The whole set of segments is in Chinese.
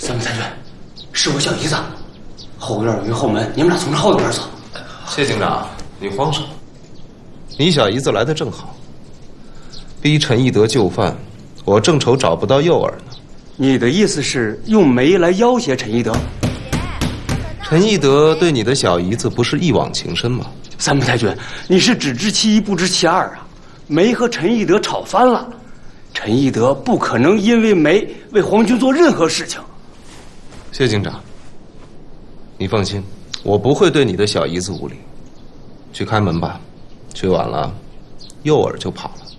三木太君，是我小姨子，后院有一后门，你们俩从这后头边走。 谢警长，你慌什么？你小姨子来的正好，逼陈义德就范，我正愁找不到诱饵呢。 你的意思是用煤来要挟陈义德？ 陈义德对你的小姨子不是一往情深吗？ 三木太君，你是只知其一不知其二啊！煤和陈义德吵翻了，陈义德不可能因为煤为皇军做任何事情。 谢警长，你放心，我不会对你的小姨子无礼。去开门吧，去晚了，诱饵就跑了。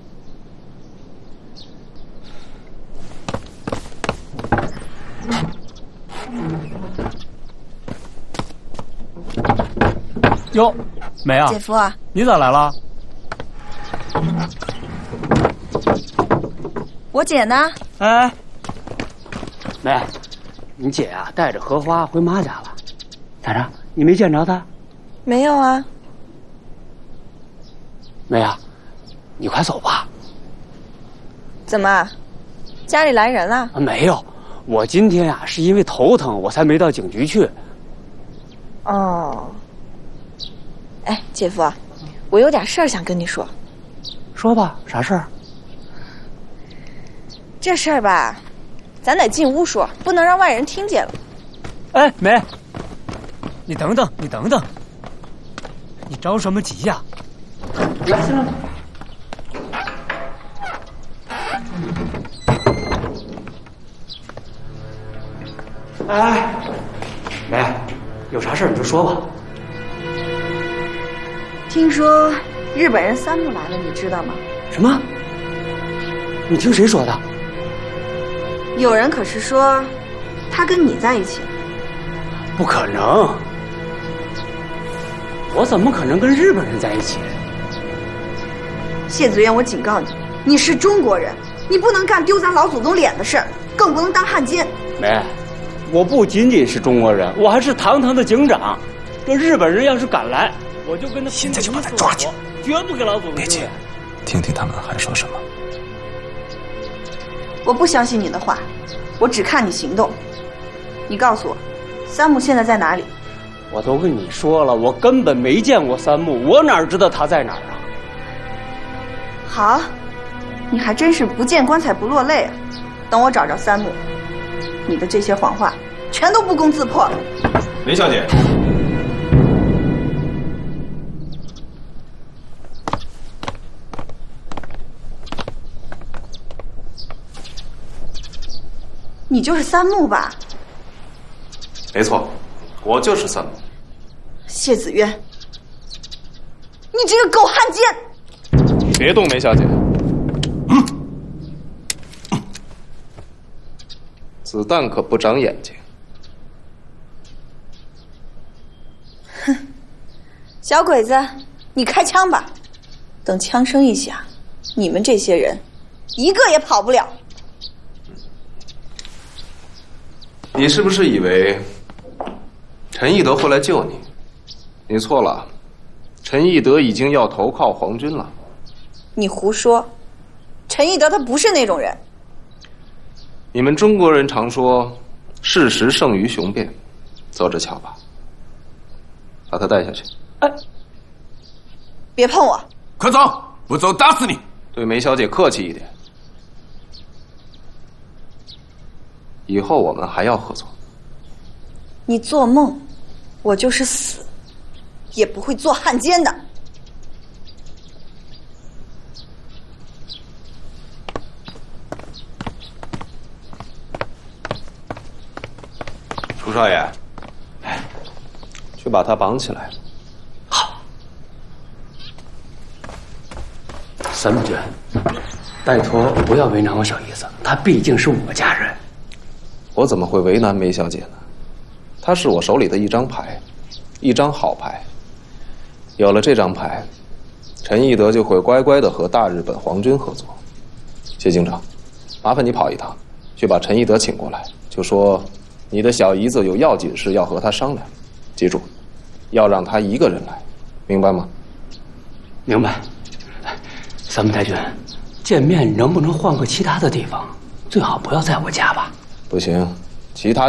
哟，梅啊， 姐夫啊， 你咋来了？ 我姐呢？ 哎， 梅，你姐啊带着荷花回妈家了，咋着？你没见着她？ 没有啊。 梅啊，你快走吧。 怎么？家里来人了？ 没有，我今天呀是因为头疼，我才没到警局去。 哦。哎，姐夫，我有点事儿想跟你说。 说吧，啥事儿？ 这事儿吧，咱得进屋说，不能让外人听见了。 哎，梅，你等等，你等等，你着什么急呀？ 来，先生。哎，梅，有啥事儿你就说吧。 听说日本人三木来了，你知道吗？ 什么？你听谁说的？ 有人可是说，他跟你在一起。 不可能！我怎么可能跟日本人在一起？ 谢子渊，我警告你，你是中国人，你不能干丢咱老祖宗脸的事儿，更不能当汉奸。 梅，我不仅仅是中国人，我还是堂堂的警长。这日本人要是敢来，我就跟他现在就把他抓起来， 绝不给老祖宗别急，听听他们还说什么。 我不相信你的话，我只看你行动。你告诉我，三木现在在哪里？ 我都跟你说了，我根本没见过三木，我哪知道他在哪儿啊？ 好，你还真是不见棺材不落泪啊！等我找着三木，你的这些谎话全都不攻自破了。 林小姐， 你就是三木吧？ 没错，我就是三木。 谢子渊，你这个狗汉奸！ 别动，梅小姐。子弹可不长眼睛。 哼，小鬼子，你开枪吧。等枪声一响，你们这些人一个也跑不了。 你是不是以为陈义德会来救你？你错了，陈义德已经要投靠皇军了。 你胡说，陈义德他不是那种人。 你们中国人常说事实胜于雄辩，走着瞧吧。把他带下去。 哎， 别碰我！ 快走，不走打死你！ 对梅小姐客气一点，以后我们还要合作。 你做梦，我就是死，也不会做汉奸的。 楚少爷，去把他绑起来。 好。三木君，拜托不要为难我小姨子，她毕竟是我家人。 我怎么会为难梅小姐呢？她是我手里的一张牌，一张好牌。有了这张牌，陈义德就会乖乖地和大日本皇军合作。谢警长，麻烦你跑一趟，去把陈义德请过来，就说你的小姨子有要紧事要和他商量。记住，要让他一个人来，明白吗？ 明白。三木太君，见面能不能换个其他的地方？最好不要在我家吧。 不行，其他